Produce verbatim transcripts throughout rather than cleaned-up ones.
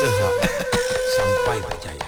usaha sampai berjaya.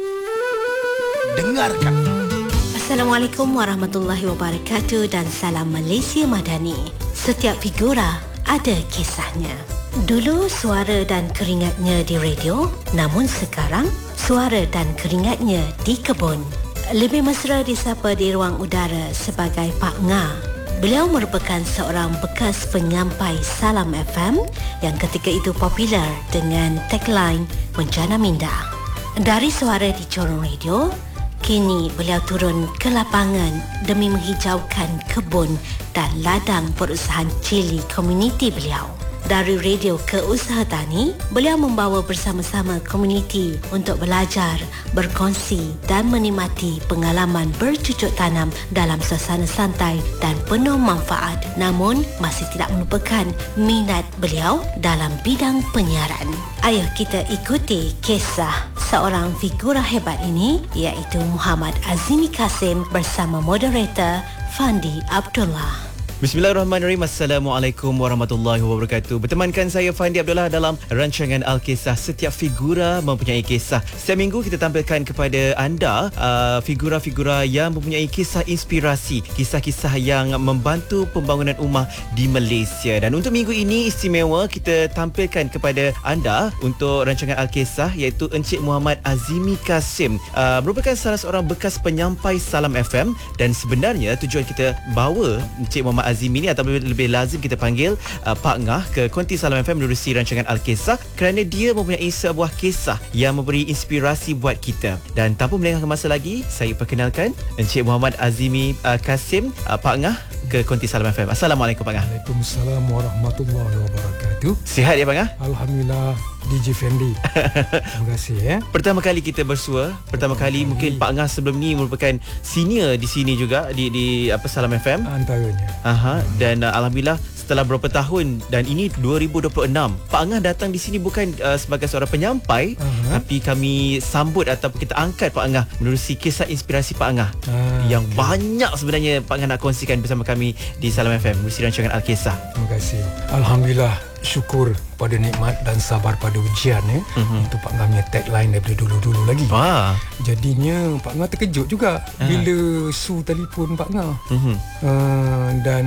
Dengarkan. Assalamualaikum warahmatullahi wabarakatuh dan salam Malaysia Madani. Setiap figura ada kisahnya. Dulu suara dan keringatnya di radio, namun sekarang suara dan keringatnya di kebun. Lebih mesra disapa di ruang udara sebagai Pak Nga. Beliau merupakan seorang bekas penyampai Salam F M yang ketika itu popular dengan tagline Menjana Minda. Dari suara di corong radio, kini beliau turun ke lapangan demi menghijaukan kebun dan ladang perusahaan cili komuniti beliau. Dari radio ke usaha tani, beliau membawa bersama-sama komuniti untuk belajar, berkongsi dan menikmati pengalaman bercucuk tanam dalam suasana santai dan penuh manfaat. Namun, masih tidak melupakan minat beliau dalam bidang penyiaran. Ayo kita ikuti kisah seorang figura hebat ini, iaitu Muhammad Azimi Kasim bersama moderator Fandi Abdullah. Bismillahirrahmanirrahim. Assalamualaikum warahmatullahi wabarakatuh. Bertemankan saya Fandi Abdullah dalam rancangan Al-Kisah. Setiap figura mempunyai kisah. Setiap minggu kita tampilkan kepada anda uh, figura-figura yang mempunyai kisah inspirasi, kisah-kisah yang membantu pembangunan ummah di Malaysia. Dan untuk minggu ini istimewa, kita tampilkan kepada anda untuk rancangan Al-Kisah iaitu Encik Muhammad Azimi Kasim. Uh, merupakan salah seorang bekas penyampai Salam F M, dan sebenarnya tujuan kita bawa Encik Muhammad Azimi ni, atau lebih lazim kita panggil uh, Pak Ngah, ke Konti Salam F M menerusi rancangan Al-Kisah kerana dia mempunyai sebuah kisah yang memberi inspirasi buat kita. Dan tanpa melengahkan masa lagi, saya perkenalkan Encik Muhammad Azimi uh, Kasim, uh, Pak Ngah, ke Konti Salam F M. Assalamualaikum Pak Ngah. Waalaikumsalam warahmatullahi wabarakatuh. Sihat ya Pak Ngah? Alhamdulillah, D J Fendi. Terima kasih ya. Pertama kali kita bersua, pertama kali mungkin Pak Ngah sebelum ni merupakan senior di sini juga di di apa Salam F M antaranya. Aha, dan uh, alhamdulillah setelah beberapa tahun, dan ini dua ribu dua puluh enam, Pak Ngah datang di sini bukan uh, sebagai seorang penyampai, uh-huh. tapi kami sambut ataupun kita angkat Pak Ngah menerusi kisah inspirasi Pak Ngah uh, yang okay. banyak sebenarnya Pak Ngah nak kongsikan bersama kami di Salam F M menerusi rancangan Al-Kisah. Terima kasih. Alhamdulillah, syukur pada nikmat dan sabar pada ujian ya. Uh-huh. Itu Pak Ngah punya tagline daripada dulu-dulu lagi. Wah. Jadinya Pak Ngah terkejut juga uh-huh. bila Su telefon Pak Ngah. Uh-huh. Uh, dan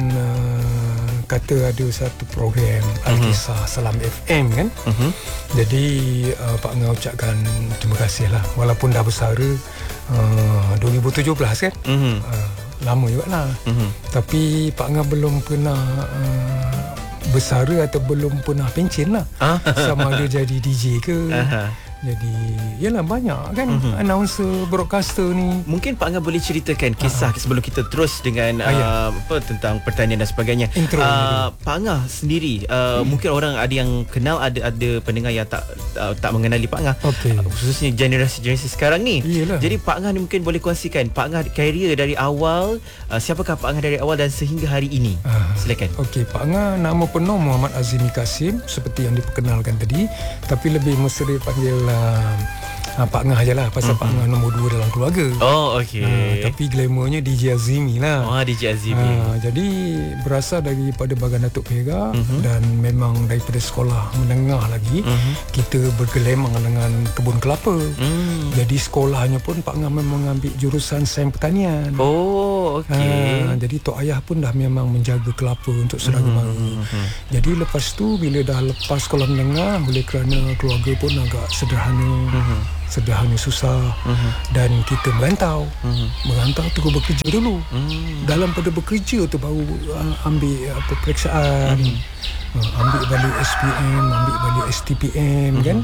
uh, kata ada satu program Al-Kisah uh-huh. Salam F M kan. Uh-huh. Jadi uh, Pak Ngah ucapkan terima kasih lah, walaupun dah bersara uh, dua ribu tujuh belas kan. Uh-huh. Uh, lama juga lah. Uh-huh. Tapi Pak Ngah belum pernah uh, bersara atau belum pernah pencen lah. Ah. Sama ada jadi D J ke. Aha. Jadi yalah banyak kan uh-huh. announcer, broadcaster ni. Mungkin Pak Ngah boleh ceritakan kisah uh-huh. sebelum kita terus dengan uh, uh, apa tentang pertanian dan sebagainya. Intro uh, Pak Ngah sendiri uh, hmm. mungkin orang ada yang kenal, ada ada pendengar yang tak uh, tak mengenali Pak Ngah. Okay. Uh, khususnya generasi-generasi sekarang ni. Yalah. Jadi Pak Ngah ni mungkin boleh kongsikan Pak Ngah karier dari awal, uh, siapakah Pak Ngah dari awal dan sehingga hari ini. Uh, Silakan. Okey, Pak Ngah nama penuh Muhammad Azimi Kasim seperti yang diperkenalkan tadi, tapi lebih mesra dipanggil Uh, Pak Ngah je lah, pasal uh-huh. Pak Ngah nombor dua dalam keluarga. Oh okey. Uh, tapi glamournya D J Azimi lah. Oh D J Azimi. Uh, jadi berasal daripada Bagan Datuk Perak uh-huh. dan memang daripada sekolah menengah lagi uh-huh. kita bergelemang dengan kebun kelapa. Uh-huh. Jadi sekolahnya pun Pak Ngah memang mengambil jurusan sains pertanian. Oh okey. Uh, jadi tok ayah pun dah memang menjaga kelapa untuk saudara mara. Uh-huh. Jadi lepas tu bila dah lepas sekolah menengah, oleh kerana keluarga pun agak sederhana. Uh-huh. Sederhana susah uh-huh. dan kita merantau uh-huh. merantau terus bekerja dulu uh-huh. dalam pada bekerja tu baru uh, ambil apa uh, periksaan uh-huh. uh, ambil balik S P M, ambil balik S T P M uh-huh. kan.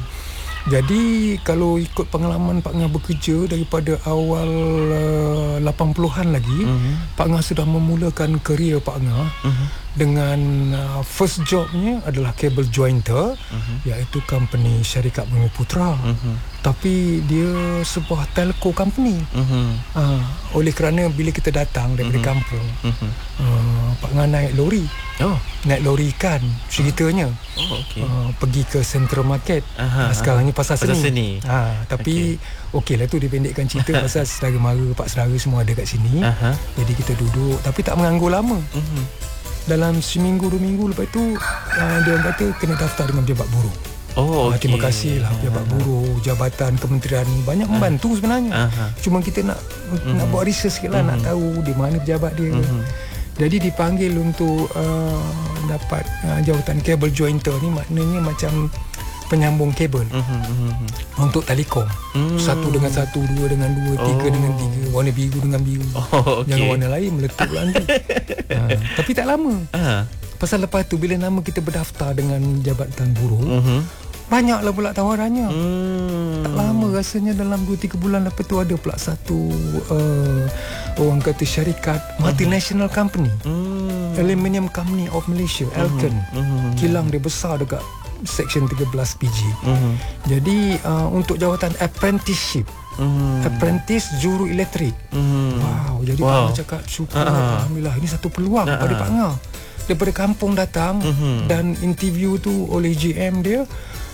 Jadi kalau ikut pengalaman Pak Ngah bekerja daripada awal uh, lapan puluhan lagi uh-huh. Pak Ngah sudah memulakan kerjaya Pak Ngah uh-huh. dengan uh, first jobnya adalah cable jointer uh-huh. iaitu company Syarikat Bumi Putra. Uh-huh. Tapi dia sebuah telco company. Uh-huh. Uh, oleh kerana bila kita datang daripada uh-huh. kampung, uh-huh. uh, Pak Ngah naik lori. Oh, naik lori ikan ceritanya. Oh, okey. Uh, pergi ke Central Market. Aha, uh, sekarang ni pasar seni. Pasar seni. Ha, tapi okey lah tu dipendekkan cerita pasal saudara mara, pak saudara semua ada kat sini. Aha. Jadi kita duduk tapi tak menganggur lama. Uh-huh. Dalam seminggu dua minggu lepas tu uh, dia kata kena daftar dengan pejabat buruh. Oh, Ah, okey. terima kasih lah pejabat buruh, jabatan, kementerian ni banyak membantu sebenarnya. Aha. Cuma kita nak mm-hmm. nak buat research sikit lah, mm-hmm. nak tahu di mana pejabat dia. Mm-hmm. Jadi dipanggil untuk uh, dapat uh, jawatan cable jointer ni, maknanya macam penyambung kabel mm-hmm. untuk telekom. Mm. Satu dengan satu, dua dengan dua, tiga Oh. dengan tiga, warna biru dengan biru. Oh, okey. Jangan warna lain meletup lah nanti. Ha, tapi tak lama. Ah. Pasal lepas tu bila nama kita berdaftar dengan jabatan buruh, Mhm. banyaklah pula tawarannya. Hmm. Tak lama rasanya, dalam dua tiga bulan lepas tu ada pula satu uh, orang kata syarikat multinational company, Hmm. Aluminium Company of Malaysia, Elkan. Mhm. Kilang dia besar dekat Section tiga belas P G. Mhm. Jadi uh, untuk jawatan apprenticeship, Mhm. apprentice juru elektrik. Mhm. Wow, jadi Wow. Pak Ngah cakap syukur, Ah. alhamdulillah, ini satu peluang Ah, pada ah. Pak Ngah. Daripada kampung datang Mhm. dan interview tu oleh G M dia,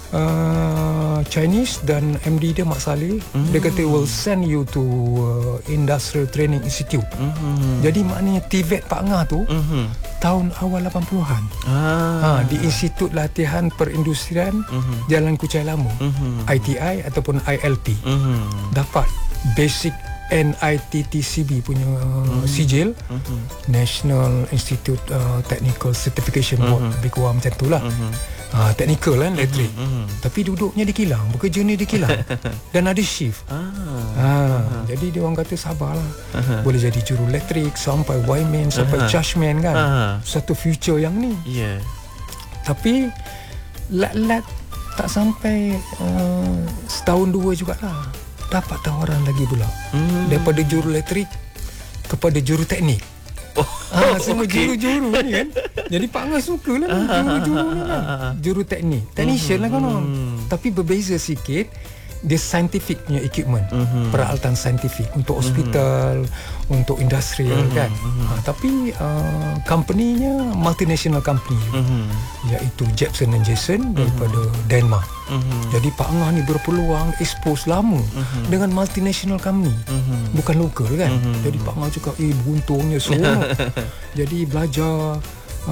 uh, Chinese, dan M D dia Mak Saleh. Mhm. Dia kata will send you to uh, Industrial Training Institute. Mhm. Jadi maknanya T V E T Pak Ngah tu Mhm. tahun awal lapan puluhan. Ah. Ha, di Institut Latihan Perindustrian Mhm. Jalan Kuchai Lama, Mhm. I T I ataupun I L P. Mhm. Dapat basic N I T T C B punya uh, sijil, Mhm. National Institute uh, Technical Certification Board, Mhm. lebih kurang macam tu lah. Mhm. uh, Technical kan, elektrik. Mhm. Tapi duduknya di kilang, bekerja ni di kilang. Dan ada shift. Ah. Ha, jadi dia orang kata sabarlah. Boleh jadi juru elektrik sampai wireman, sampai Aha. chargeman kan. Aha. Satu future yang ni. Ya. Tapi lat-lat tak sampai uh, setahun dua jugalah, dapat tawaran lagi pula. Hmm. Daripada juru elektrik kepada juru teknik. Oh. Ah, semua okey. juru-juru ni kan. Jadi Pak Ngah suka lah juru-juru ni kan. Juru teknik, technician lah kan orang. Tapi berbeza sikit, dia scientific punya equipment, Mhm. peralatan saintifik untuk hospital, untuk industrial kan. Ha, tapi uh, company-nya multinational company, Mhm. iaitu Jepson and Jason daripada Denmark. Mhm. Jadi Pak Ngah ni berpeluang expose lama dengan multinational company, bukan lokal kan. Jadi Pak Ngah cakap, eh beruntungnya seronok. Jadi belajar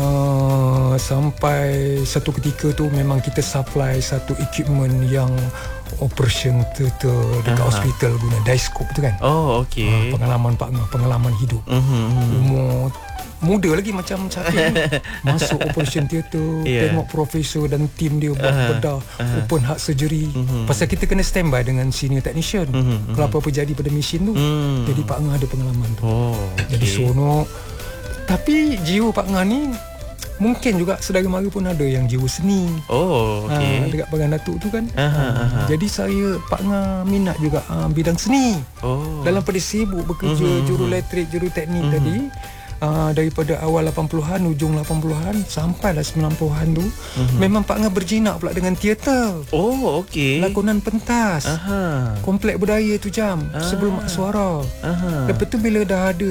uh, sampai satu ketika tu memang kita supply satu equipment yang operation theater dekat Aha. hospital guna diascope tu kan. Oh, Ah, okey. pengalaman Pak Ngah, pengalaman hidup. Mhm. Umur muda lagi macam Syakir ni. Masuk operation theater, Yeah. tengok profesor dan tim dia buat Aha, bedah, aha. open heart surgery. Pasal kita kena standby dengan senior technician. Mhm, Kalau apa-apa jadi pada mesin tu. Hmm. Jadi Pak Ngah ada pengalaman tu. Oh, Jadi okey. seronok. Tapi jiwa Pak Ngah ni mungkin juga saudara mara pun ada yang jiwa seni. Oh, Ha, okey. dekat Bagan Datuk tu kan. Aha, Ha, aha. Jadi saya Pak Ngah minat juga uh, bidang seni. Oh. Dalam pada sibuk bekerja Mhm, juru mhm. elektrik, juru teknik tadi, uh, daripada awal lapan puluhan, ujung lapan puluhan sampailah sembilan puluhan tu, memang Pak Ngah berjinak pula dengan teater, Oh, okey. lakonan pentas, Aha. Komplek Budaya tu jam sebelum Mak Suara. Aha. Lepas tu bila dah ada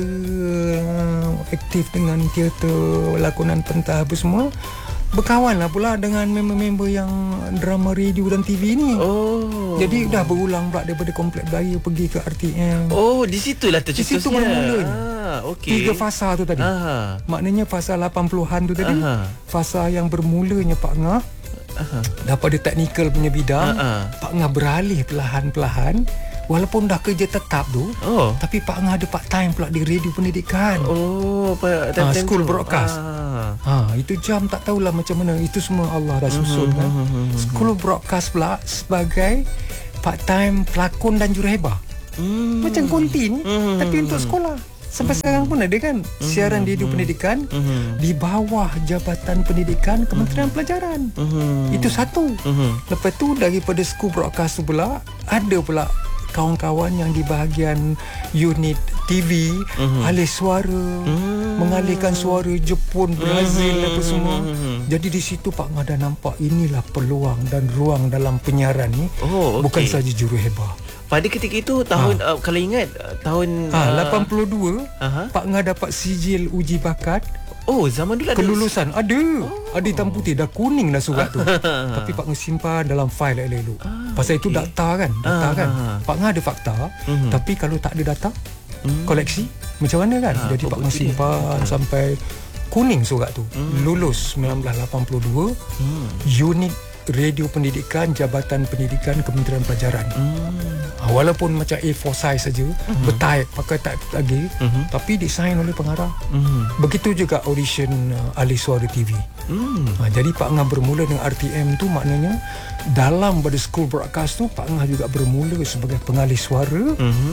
uh, aktif dengan teater, lakonan pentas apa semua, berkawanlah pula dengan member-member yang drama radio dan T V ni. Oh. Jadi dah berulang pula daripada Komplek Budaya pergi ke R T M. Oh, di situlah tercetusnya. situ bermulanya. Ah, okey. Tiga fasa tu tadi. Aha. Maknanya fasa lapan puluhan tu tadi, Aha. fasa yang bermulanya Pak Ngah Aha. daripada teknikal punya bidang, Aha. Pak Ngah beralih perlahan-perlahan. Walaupun dah kerja tetap tu, Oh. tapi Pak Ngah ada part time pula di radio pendidikan. Oh, apa Ah, school broadcast. Ah. Ha, itu jam tak tahulah macam mana. Itu semua Allah dah susun kan. School broadcast pula sebagai part time pelakon dan juruhebah. Hmm. Macam konti ni, Hmm. tapi untuk sekolah. Sampai sekarang pun ada kan siaran radio pendidikan Mhm. di bawah Jabatan Pendidikan Kementerian Pelajaran. Mhm. Itu satu. Mhm. Lepas tu daripada school broadcast tu pula ada pula kawan-kawan yang di bahagian unit T V, alih suara, mengalihkan suara Jepun, Brazil apa semua. Jadi di situ Pak Ngah dah nampak inilah peluang dan ruang dalam penyiaran ni. Oh, okey. Bukan saja juruhebah. Pada ketika itu tahun uh, kalau ingat uh, tahun Ha, uh, lapan puluh dua Aha. Pak Ngah dapat sijil uji bakat Oh, zaman dulu ada kelulusan. Ada. Ada hitam putih, dah kuning dah surat tu. Tapi Pak Ngah simpan dalam fail elok-elok. Pasal itu data kan, data Ah, kan. ah. Pak Ngah ada fakta, Mhm. tapi kalau tak ada data, koleksi macam mana kan? Ah, Jadi apa Pak Ngah betul dia? simpan sampai kuning surat tu. Lulus sembilan belas lapan puluh dua. Unit Radio Pendidikan Jabatan Pendidikan Kementerian Pelajaran. Hmm. Walaupun macam A four size saja, hmm. bertype, pakai type lagi, hmm. tapi disign oleh pengarah. Hmm. Begitu juga audition uh, ahli suara T V. Hmm. Ha, jadi Pak Ngah bermula dengan R T M tu, maknanya dalam pada school broadcast tu Pak Ngah juga bermula sebagai pengalih suara, hmm.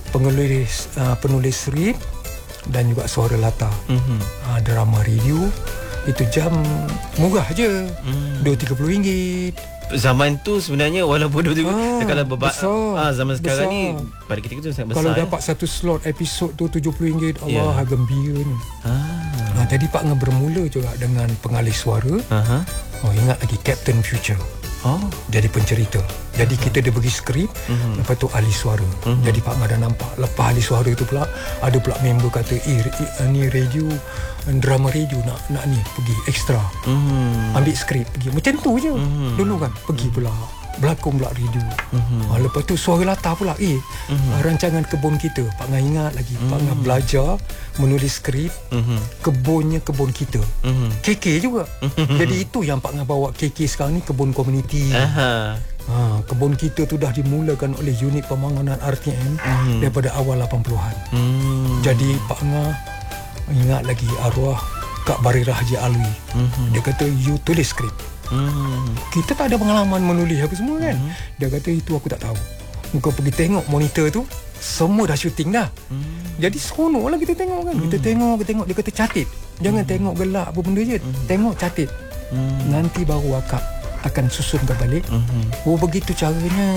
penulis uh, penulis skrip dan juga suara latar. Hmm. Ha, drama radio. Itu jam murah je, hmm. dua tiga puluh ringgit. Zaman tu sebenarnya walaupun dulu ah, kalau berba- ah, zaman sekarang besar. ni pada kita itu sangat besar. Kalau ya? dapat satu slot episod tu tujuh puluh ringgit, Allah yeah. gembira ni. Ah. Ah, jadi Pak Ngah bermula juga dengan pengalih suara. Uh-huh. Oh, ingat lagi Captain Future. Oh. Jadi pencerita. Jadi uh-huh. kita dia bagi skrip, uh-huh. lepas tu ahli suara. Uh-huh. Jadi Pak Ngah dah nampak lepas ahli suara tu pula ada pula member kata, "Eh, ni radio drama radio nak nak ni pergi ekstra." Uh-huh. Ambil skrip pergi. Macam tu je. Uh-huh. Dulu kan pergi pula berlakon pula radio. Uh-huh. Ha, lepas tu suara latar pula eh uh-huh. rancangan kebun kita. Pak Ngah ingat lagi. Uh-huh. Pak Ngah belajar menulis skrip uh-huh. kebunnya kebun kita. Uh-huh. K K juga. Uh-huh. Jadi itu yang Pak Ngah bawa K K sekarang ni, kebun komuniti. Uh-huh. Ha, kebun kita tu dah dimulakan oleh unit pembangunan R T M uh-huh. daripada awal lapan puluhan. Uh-huh. Jadi Pak Ngah ingat lagi arwah Kak Barirah Haji Alwi. Uh-huh. Dia kata, "You tulis skrip." Hmm. Kita tak ada pengalaman menulis apa semua kan. Hmm. Dia kata, "Itu aku tak tahu. Kau pergi tengok monitor tu, semua dah syuting dah." Hmm. Jadi seronok lah kita tengok kan. Hmm. Kita tengok, kita tengok. Dia kata, "Catit. Jangan hmm. tengok gelak apa benda je. Hmm. Tengok, catit. Hmm. Nanti baru akak akan susun ke balik." Hmm. Oh, begitu caranya.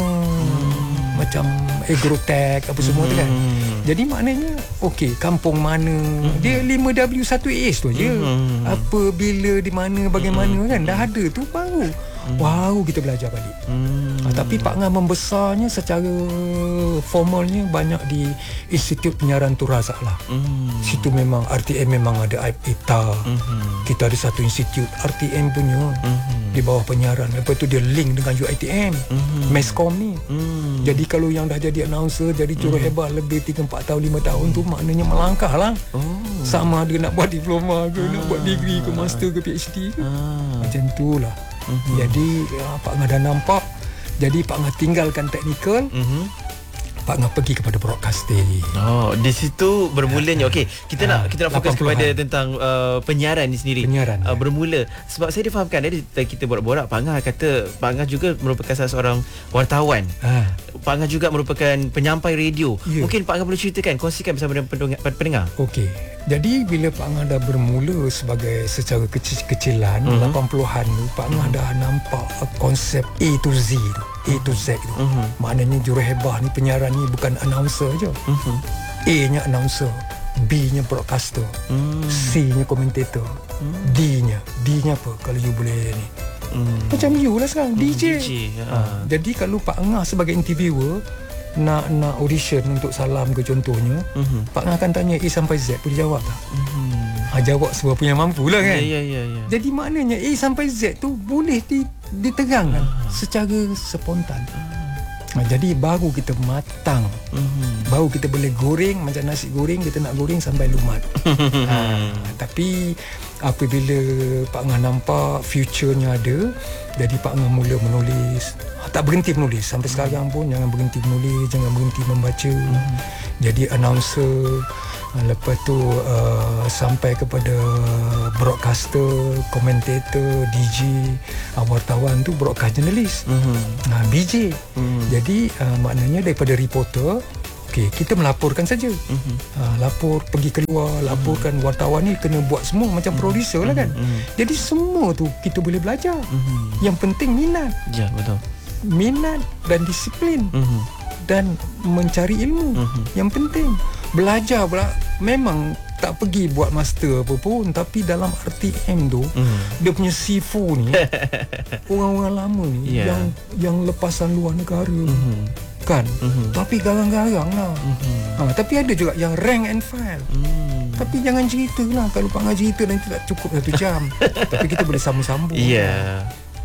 Hmm. Macam agrotech apa semua hmm. tu kan. Jadi maknanya okey, kampung mana mm-hmm. dia lima W satu A S tu je. Mm-hmm. Apa, bila, di mana, bagaimana mm-hmm. kan dah ada tu baru. Mm-hmm. Wow, kita belajar balik. Mm-hmm. Ha, tapi Pak Ngah membesarnya secara formalnya banyak di Institut Penyiaran Tun Razak lah. Mm-hmm. Situ memang R T M memang ada I P T A. Mm-hmm. Kita ada satu institut R T M punya mm-hmm. di bawah penyiaran. Lepas tu dia link dengan U I T M, mm-hmm. Meskom ni. Mm-hmm. Jadi kalau yang dah jadi announcer, jadi juruhebat mm-hmm. lebih tiga empat tahun lima tahun tu maknanya melangkah lah. Oh. Sama ada nak buat diploma ke, ah. nak buat degree ke, master ke, P H D ke. Ah. Macam tu lah. Mm-hmm. Jadi ya, Pak Ngah dah nampak. Jadi Pak Ngah tinggalkan teknikal. Mm-hmm. Pak Ngah pergi kepada broadcasting. Oh, di situ bermulanya. Okey, kita nak kita nak fokus kepada tentang uh, penyiaran ni sendiri. Penyiaran. Uh, bermula sebab saya difahamkan tadi kita borak-borak, Pak Ngah kata Pak Ngah juga merupakan salah seorang wartawan. Ha. Pak Ngah juga merupakan penyampai radio. Ya. Mungkin Pak Ngah boleh ceritakan, kongsikan bersama dengan pendengar. Okey. Jadi bila Pak Ngah dah bermula sebagai secara kecil-kecilan uh-huh. lapan puluhan tu, Pak Ngah uh-huh. dah nampak konsep A to Z tu. A to Z tu. Uh-huh. Maknanya juruhebah ni, penyiaran ni bukan announcer je. Uh-huh. A-nya announcer, B-nya broadcaster, uh-huh. C-nya komentator, uh-huh. D-nya. D-nya apa kalau you boleh ni? Uh-huh. Macam you lah sekarang, D J. D J uh-huh. ha. Jadi kalau Pak Ngah sebagai interviewer nak nak audition untuk Salam ke contohnya, uh-huh. Pak Ngah akan tanya A sampai Z, boleh jawab tak? Uh-huh. Ha, jawab sebab punya mampu lah kan. Ya, ya, ya, ya. Jadi maknanya A sampai Z tu boleh di, diterangkan uh-huh. secara spontan. Uh-huh. Ha, jadi baru kita matang. Uh-huh. Baru kita boleh goreng macam nasi goreng, kita nak goreng sampai lumat. ha, tapi apabila Pak Ngah nampak future-nya ada, jadi Pak Ngah mula menulis. Tak berhenti menulis sampai hmm. sekarang pun. Jangan berhenti menulis, jangan berhenti membaca. hmm. Jadi announcer, lepas tu uh, sampai kepada broadcaster, komentator, D J, uh, wartawan tu broadcast journalist, hmm. uh, B J. hmm. Jadi uh, maknanya daripada reporter, okey, kita melaporkan saja. hmm. uh, Lapor, pergi keluar, laporkan. hmm. Wartawan ni kena buat semua macam hmm. producer lah kan. hmm. Jadi semua tu kita boleh belajar. hmm. Yang penting minat. Ya, betul. Minat dan disiplin, uh-huh. dan mencari ilmu. uh-huh. Yang penting belajar pula. Memang tak pergi buat master apa pun, tapi dalam R T M tu, uh-huh. dia punya sifu ni orang-orang lama ni, yeah. yang yang lepasan luar negara, uh-huh. kan, uh-huh. tapi garang-garang lah. uh-huh. ha, Tapi ada juga yang rank and file. uh-huh. Tapi jangan cerita lah. Kalau Pak Ngah cerita nanti tak cukup satu jam. Tapi kita boleh sambung-sambung. Yeah.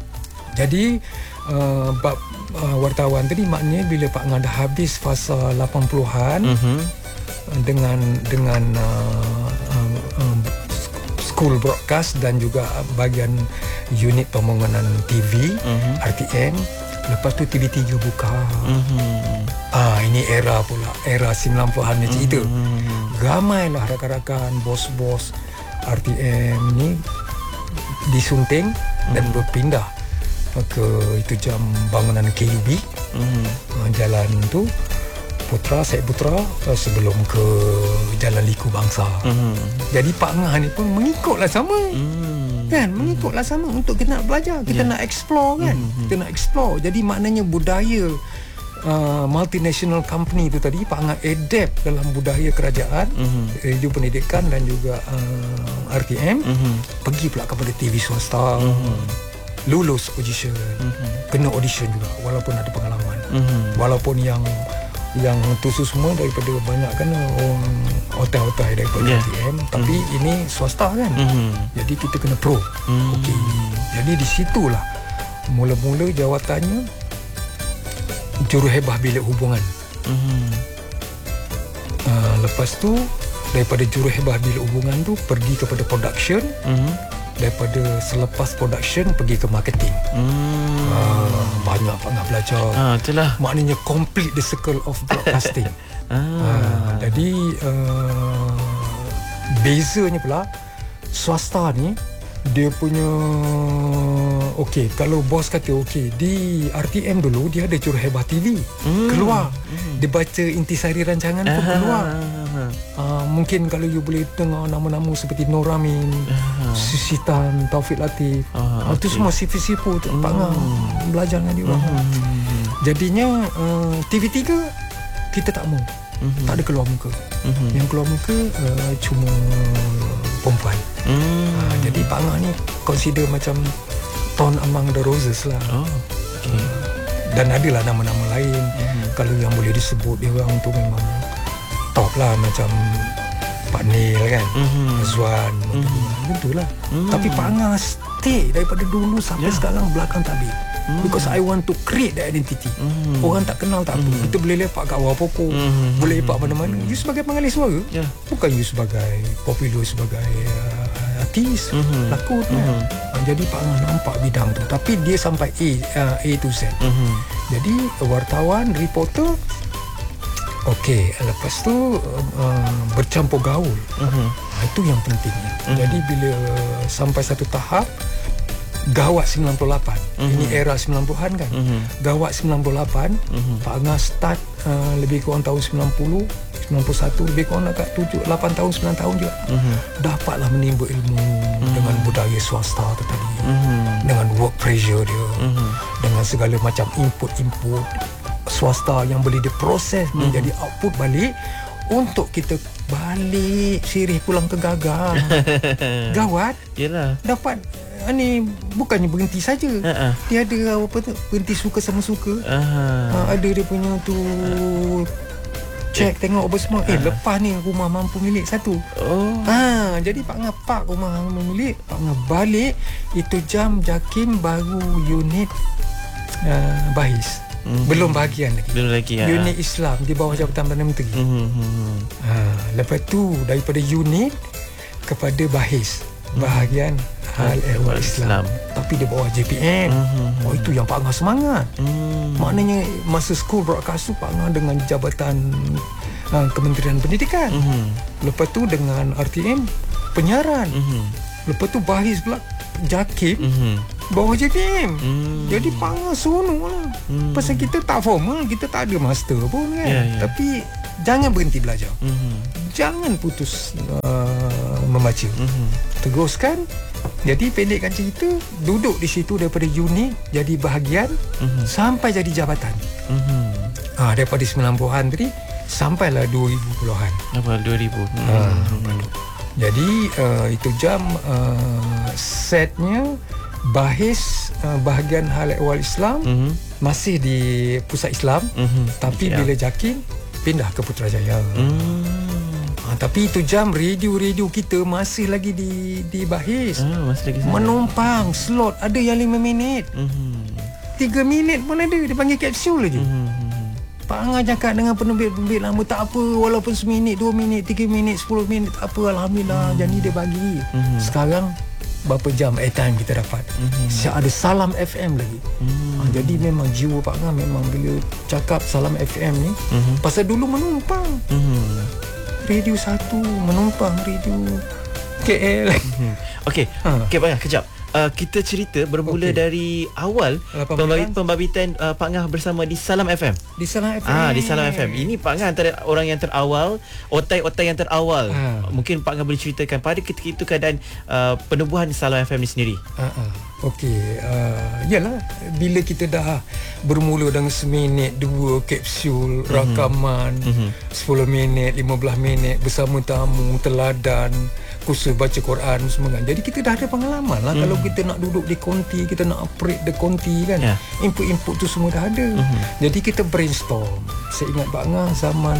Jadi uh, bab uh, wartawan tadi, maknanya bila Pak Ngah dah habis fasa lapan puluhan, uh-huh. dengan dengan uh, um, um, school school broadcast dan juga bahagian unit pembangunan T V, uh-huh. R T M. Lepas tu T V tiga buka. Uh-huh. Ah, ini era pula, era sembilan puluhan ni cerita. Uh-huh. Ramailah rakan-rakan, bos-bos R T M ni disunting uh-huh. dan berpindah ke itu jam bangunan K U B. Uh-huh. Jalan tu Putra, Syed Putra sebelum ke Jalan Liku Bangsa. Uh-huh. Jadi Pak Ngah ni pun mengikutlah sama. Uh-huh. Kan, mengikutlah sama untuk kita nak belajar, kita yeah. nak explore kan. Uh-huh. Kita nak explore. Jadi maknanya budaya uh, multinational company tu tadi Pak Ngah adapt dalam budaya kerajaan, uh-huh. radio pendidikan dan juga uh, R T M. Uh-huh. Pergi pula kepada T V swasta. Uh-huh. Lulus audition. Uh-huh. Kena audition juga walaupun ada pengalaman. Uh-huh. Walaupun yang yang tu semua daripada banyak kan orang hotel-hotel daripada yeah. R T M, tapi mm. ini swasta kan. Mm-hmm. Jadi kita kena pro. Mm. Okey. Jadi di situlah mula-mula jawatannya juruhebah bilik hubungan. Mm-hmm. Uh, lepas tu daripada juruhebah bilik hubungan tu pergi kepada production. Mm-hmm. Daripada selepas production pergi ke marketing. Hmm. Uh, banyak banget belajar. Ah, itulah. Maknanya complete the circle of broadcasting. ah. uh, jadi uh, bezanya pula swasta ni dia punya okey, kalau bos kata okey di R T M dulu dia ada juruhebah T V. Hmm. Keluar. Hmm. Dia baca intisari rancangan pun Aha. keluar. Uh, mungkin kalau you boleh dengar nama-nama seperti Noramin, Susitan, Taufik Latif. Uh, okay. Itu semua sifu-sifu tu. Hmm. Pak Ngah belajar dengan dia. Hmm. Jadinya uh, T V tiga kita tak mau. Hmm. Tak ada keluar muka. Hmm. Yang keluar muka uh, cuma perempuan. Hmm. Uh, jadi Pak Ngah ni consider macam Ton Among the Roses lah. Oh, okay. uh, dan adalah nama-nama lain. Hmm. Kalau yang boleh disebut dia orang tu memang top lah, macam Pak Nil kan, mm-hmm. Azwan, mm-hmm. itulah. Mm-hmm. Tapi Pak Ngah stay daripada dulu sampai yeah. sekarang belakang tabir. Mm-hmm. Because I want to create the identity. Mm-hmm. Orang tak kenal tak apa. Mm-hmm. Kita boleh lepak kat bawah pokok, mm-hmm. boleh lepak mana-mana. You sebagai pengalih suara, yeah. bukan you sebagai popular, sebagai uh, artis, mm-hmm. lakon. Mm-hmm. Kan? Jadi Pak Ngah nampak bidang tu. Tapi dia sampai A, uh, A to Z. Mm-hmm. Jadi wartawan, reporter. Okey, lepas tu uh, bercampur gaul. Uh-huh. Itu yang pentingnya. Uh-huh. Jadi bila sampai satu tahap gawat sembilan puluh lapan. Uh-huh. Ini era sembilan puluhan kan. Uh-huh. Gawat sembilan puluh lapan, uh-huh. Pak Ngah start uh, lebih kurang tahun sembilan puluh, sembilan puluh satu, lebih kurang dekat tujuh, lapan tahun, sembilan tahun je. Uh-huh. Dapatlah menimba ilmu uh-huh. dengan budaya swasta tu tadi. Uh-huh. Dengan work pressure dia. Uh-huh. Dengan segala macam input-input swasta yang boleh diproses mm-hmm. menjadi output balik untuk kita balik sirih pulang ke gagal. Gawat. Yalah. Dapat ni bukannya berhenti saja. Uh-uh. Dia ada apa tu, berhenti suka sama suka. Uh-huh. Uh, ada dia punya tu cek eh. tengok apa semua. Eh uh-huh. lepas ni rumah mampu milik satu. Oh. Ha, jadi Pak Ngah pak rumah mampu milik, Pak Ngah balik itu jam JAKIM baru unit uh, Bahis. Mm-hmm. Belum bahagian lagi. Belum lagi ya. Unit Islam di bawah Jabatan Perdana Menteri. Mm-hmm. Ha, lepas tu daripada unit kepada Bahis, bahagian mm-hmm. Hal Ehwal Islam. Islam. Tapi di bawah J P M. Mm-hmm. Oh, itu yang Pak Ngah semangat. Mm-hmm. Maknanya masa school broadcast tu Pak Ngah dengan Jabatan uh, Kementerian Pendidikan. Mm-hmm. Lepas tu dengan R T M penyiaran. Mm-hmm. Lepas tu Bahis pula JAKIM. Mm-hmm. Bawah J P M. Hmm. Jadi Pak Ngah seronok lah. Hmm. Pasal kita tak formal, kita tak ada master pun kan. Yeah, yeah. Tapi jangan berhenti belajar. Hmm. Jangan putus uh, membaca. Hmm. Teruskan. Jadi pendekkan cerita, duduk di situ daripada unit jadi bahagian hmm. sampai jadi jabatan. Hmm. Ha, daripada sembilan puluhan tadi sampailah dua ribu puluhan. Apa dua ribu? Hmm. Ha, jadi uh, itu jam uh, setnya Bahis uh, bahagian Hal Ehwal Islam mm-hmm. masih di Pusat Islam, mm-hmm. tapi yeah. bila JAKIM pindah ke Putrajaya. Mm. Ha, tapi itu jam radio-radio kita masih lagi di di Bahis. Ah, masih lagi menumpang slot ada yang lima minit. Mm-hmm. tiga minit pun ada, dia panggil kapsul aja. Mm-hmm. Pak Angah cakap dengan penerbit-penerbit lama, tak apa, walaupun seminit, dua minit, tiga minit, sepuluh minit, tak apa, Alhamdulillah. Jadi dia bagi. Mm-hmm. Sekarang berapa jam airtime kita dapat. Mm-hmm. Ada Salam F M lagi. Mm-hmm. Ha, jadi memang jiwa Pak Angah memang bila cakap Salam F M ni, mm-hmm. pasal dulu menumpang. Mm-hmm. Radio satu, menumpang radio K L. Mm-hmm. Okey, ha. Okey Pak Angah, kejap. Uh, kita cerita bermula okay. dari awal pembabit, pembabitan uh, Pak Angah bersama di Salam F M. Di Salam F M. Ah, di Salam F M. Ini Pak Angah antara orang yang terawal, otai-otai yang terawal. Ah. Mungkin Pak Angah boleh ceritakan pada ketika itu keadaan uh, penubuhan Salam F M ni sendiri. Ah, ah. Okey, uh, yalah, bila kita dah bermula dengan seminit, dua kapsul, mm-hmm. rakaman, mm-hmm. sepuluh minit, lima belas minit bersama tamu, teladan, kursus baca Quran semua kan. Jadi kita dah ada pengalaman lah. Mm. Kalau kita nak duduk di konti, kita nak operate di konti kan, yeah. input-input tu semua dah ada. Mm-hmm. Jadi kita brainstorm. Saya ingat Pak Angah zaman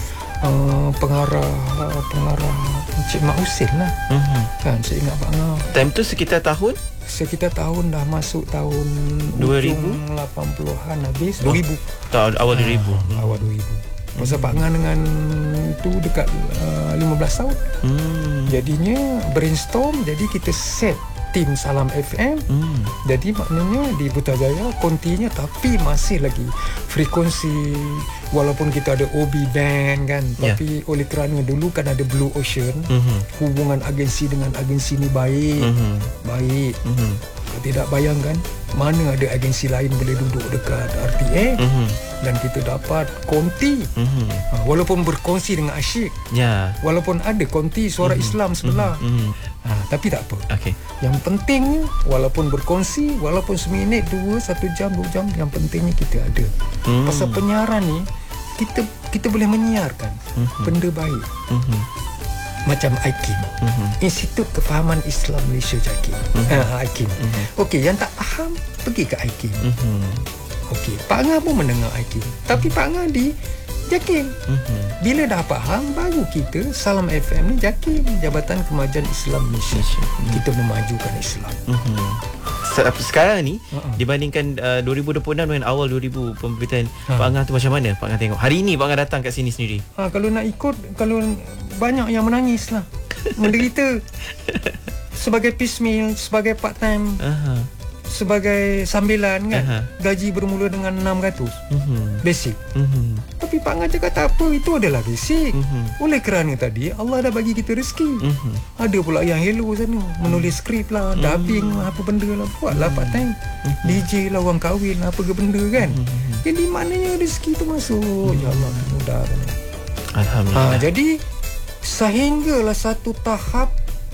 uh, pengarah uh, pengarah Encik Mak Husin lah. Mm-hmm. Kan, saya ingat Pak Angah. Time tu sekitar tahun? Sekitar tahun dah masuk tahun dua ribu lapan puluhan habis. dua ribu Tahun awal dua ribu. Ha, awal dua ribu. Masa Pak Angah dengan tu dekat uh, lima belas tahun. Hmm. Jadinya brainstorm, jadi kita set tim Salam F M. Hmm. Jadi maknanya di Putrajaya kontinya tapi masih lagi frekuensi, walaupun kita ada O B band kan, yeah. tapi oleh kerana dulu kan ada Blue Ocean, mm-hmm. hubungan agensi dengan agensi ni baik. Mm-hmm. Baik. Mm-hmm. Tidak bayangkan mana ada agensi lain boleh duduk dekat R T A, mm-hmm. dan kita dapat konti, mm-hmm. ha, walaupun berkongsi dengan asyik, yeah. walaupun ada konti suara mm-hmm. Islam sebelah, mm-hmm. ha, tapi tak apa. Okay. Yang pentingnya walaupun berkongsi, walaupun seminit, dua, satu jam, dua jam, yang pentingnya kita ada. Mm-hmm. Pasal penyiaran ni kita kita boleh menyiarkan mm-hmm. benda baik. Mm-hmm. Macam I K I M, mm-hmm. Institut Kefahaman Islam Malaysia JAKIM. Mm-hmm. uh, I K I M. Mm-hmm. Okey, yang tak faham pergi ke I K I M. Mm-hmm. Okey, Pak Angah pun mendengar I K I M, tapi Pak Angah di JAKIM. Mm-hmm. Bila dah faham, baru kita Salam F M ni JAKIM, Jabatan Kemajuan Islam Malaysia. Mm-hmm. Kita memajukan Islam. Mm-hmm. Sekarang ni uh-uh. dibandingkan uh, dua ribu dua puluh enam dengan awal dua ribu pemberitahuan, ha. Pak Angah tu macam mana Pak Angah tengok? Hari ni Pak Angah datang kat sini sendiri. Ha, kalau nak ikut, kalau banyak yang menangis lah, menderita. Sebagai piecemeal, sebagai part time, uh-huh. sebagai sambilan kan, uh-huh. gaji bermula dengan enam ratus, uh-huh. basic. Uh-huh. Tapi Pak Angah cakap tak apa, itu adalah basic. Uh-huh. Oleh kerana tadi Allah dah bagi kita rezeki. Uh-huh. Ada pula yang hello sana, menulis skrip lah, uh-huh. dubbing lah, apa benda lah, buatlah part time. Uh-huh. D J lah, orang kahwin lah, apa ke benda kan. Uh-huh. Jadi maknanya rezeki tu masuk. Uh-huh. Ya Allah, mudah. Alhamdulillah. Ha, jadi sehinggalah satu tahap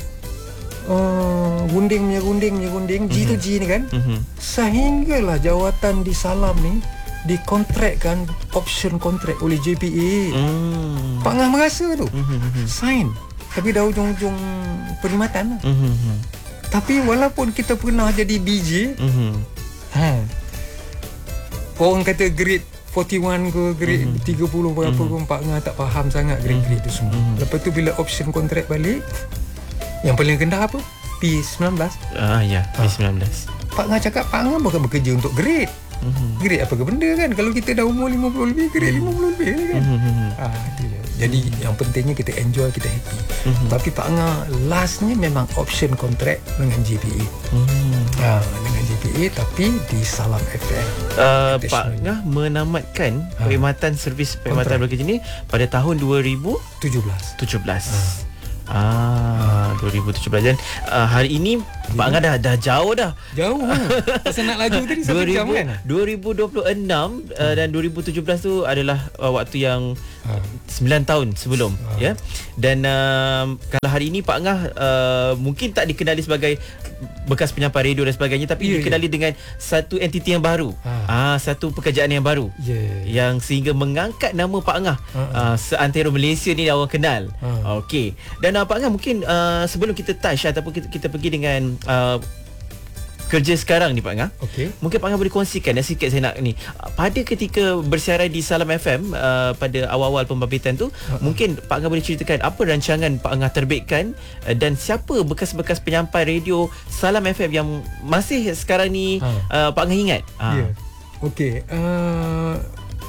Uh, gunding punya gunding punya gunding, mm-hmm. G to G ni kan, mm-hmm. sehinggalah jawatan di Salam ni dikontrakkan, option kontrak oleh J P A. mm. Pak Angah merasa tu, mm-hmm. sign, tapi dah ujung-ujung perkhidmatan lah. mm-hmm. Tapi walaupun kita pernah jadi D J, mm-hmm. ha, orang kata grade empat puluh satu ke grade mm-hmm. tiga puluh berapa, mm-hmm. Pak Angah tak faham sangat grade-grade tu semua. mm-hmm. Lepas tu bila option kontrak balik, yang paling rendah apa? P sembilan belas. Ah ya, P sembilan belas. Pak Angah cakap Pak Angah bukan bekerja untuk grade. Mm-hmm. Grade apa ke benda kan? Kalau kita dah umur lima puluh lebih, grade lima puluh lebih kan. Mm-hmm. Ah, dia. Jadi mm-hmm. yang pentingnya kita enjoy, kita happy. Mm-hmm. Tapi Pak Angah lastnya memang option kontrak dengan J P A. Mm-hmm. Ah, dengan J P A tapi di Salam F M. Uh, Pak Angah menamatkan ha. perkhidmatan servis perkhidmatan bekerja ni pada tahun dua ribu tujuh belas. tujuh belas. Ha. Ah, dua ribu tujuh belas. Dan uh, hari ini Pak Angah dah, dah jauh dah. Jauh kan? Pasal nak laju tadi satu jam kan? dua ribu dua puluh enam uh, hmm. dan dua ribu tujuh belas tu adalah uh, waktu yang uh, sembilan tahun sebelum, uh. ya. Dan uh, kalau hari ini Pak Angah uh, mungkin tak dikenali sebagai bekas penyampai radio dan sebagainya, tapi yeah, dikenali yeah. dengan satu entiti yang baru. Ah, uh. satu pekerjaan yang baru. Yeah. Yang sehingga mengangkat nama Pak Angah uh-uh. uh, seantero Malaysia ni orang kenal. Uh. Okey. Dan uh, Pak Angah mungkin uh, sebelum kita touch ataupun kita, kita pergi dengan uh, kerja sekarang ni Pak Angah, okay. mungkin Pak Angah boleh kongsikan dan sikit saya nak ni, pada ketika bersiaran di Salam F M uh, pada awal-awal pembabitan tu, uh-huh. mungkin Pak Angah boleh ceritakan apa rancangan Pak Angah terbitkan uh, dan siapa bekas-bekas penyampai radio Salam F M yang masih sekarang ni uh. Uh, Pak Angah ingat. uh. yeah. Okey, uh,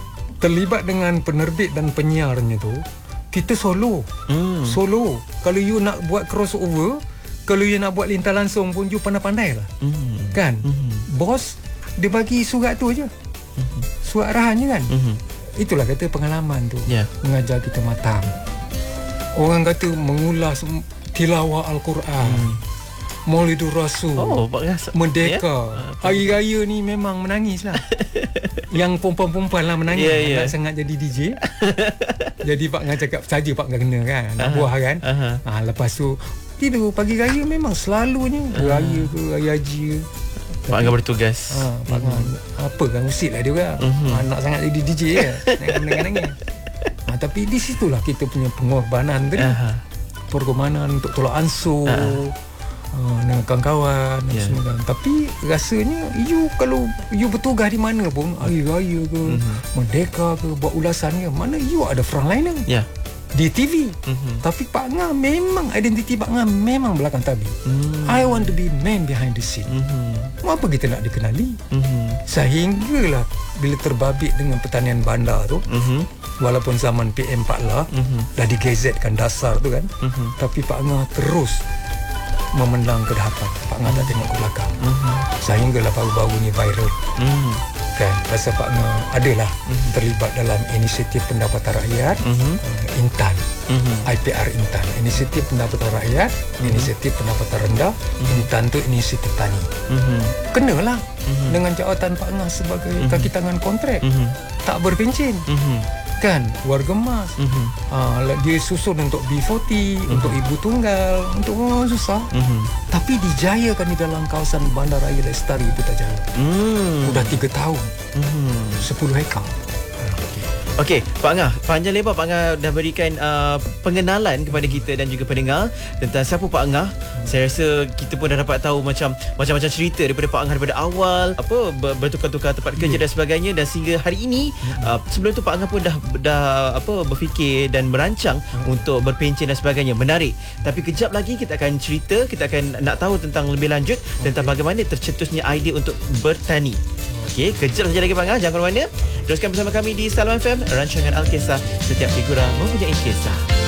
terlibat dengan penerbit dan penyiarnya tu, kita solo. Hmm. Solo. Kalau you nak buat crossover, kalau you nak buat lintas langsung pun you pandai-pandai lah. Hmm. Kan? Hmm. Bos dia bagi surat tu aja. Hmm. Surat arahan je kan. Hmm. Itulah kata pengalaman tu. Ya. Mengajar kita matang. Orang kata mengulas tilawah Al-Quran. Hmm. Maulidur Rasul. Oh, Pak Ngah. Merdeka. Ya? Hari raya ni memang menangis lah. Yang perempuan-perempuan lah menangis. Ya, ya. Nak sangat jadi D J. Jadi Pak Ngah cakap saja Pak Ngah kena kan. Nak Aha. buah kan. Aha. Ha, lepas tu tidur pagi raya memang selalunya raya ke raya haji ke. Pak Ngah bertugas. Ha, Pak Ngah apa kan usik lah dia orang. Mhm. Ha, nak sangat jadi D J ya. Nak menangis. Ha, tapi di situlah kita punya pengorbanan tadi. Aha. Pengorbanan untuk tolak ansur. Aha. Uh, dengan kawan-kawan dan Yeah. semua kan. Tapi rasanya you kalau you bertugas di mana pun, hari raya ke, Mhm. merdeka ke, buat ulasan ke, mana you ada frontliner Ya. di T V. Mhm. Tapi Pak Ngah memang identiti Pak Ngah memang belakang tabir. Hmm. I want to be man behind the scene. Mhm. Apa kita nak dikenali? Mhm. Sehinggalah bila terbabit dengan pertanian bandar tu, Mhm. walaupun zaman P M empat lah, Mhm. dah digazetkan dasar tu kan, Mhm. tapi Pak Ngah terus memandang ke depan. Pak Ngah tak tengok ke belakang. Mhm. Sehinggalah baru-baru ni viral Mhm. kan. Rasa Pak Ngah adalah terlibat dalam inisiatif pendapatan rakyat, Mhm. uh, Intan, Mhm. I P R Intan, inisiatif pendapatan rakyat, inisiatif pendapatan rendah, Intan tu inisiatif tani. Mhm. Kenalah dengan jawatan Pak Ngah sebagai kaki tangan kontrak. Mhm. Tak berpencin Mhm. kan, warga emas. Mhm. Ah, dia susun untuk B empat puluh, untuk ibu tunggal, untuk orang susah. Mhm. Tapi dijayakan di dalam kawasan Bandaraya Lestari Putrajaya. Hmm. Sudah tiga tahun, Mhm. sepuluh hektar. Okey, Pak Ngah, panjang lebar Pak Ngah dah berikan uh, pengenalan kepada kita dan juga pendengar tentang siapa Pak Ngah. Saya rasa kita pun dah dapat tahu macam macam-macam cerita daripada Pak Ngah daripada awal, apa ber- bertukar-tukar tempat kerja dan sebagainya, dan sehingga hari ini uh, sebelum tu Pak Ngah pun dah dah apa berfikir dan merancang untuk berpencen dan sebagainya. Menarik. Tapi kejap lagi kita akan cerita, kita akan nak tahu tentang lebih lanjut tentang bagaimana tercetusnya idea untuk bertani. Okey, kejap saja lagi Pak Ngah, jangan ke mana. Teruskan bersama kami di Salam F M, rancangan Alkisah, setiap figura mempunyai kisah.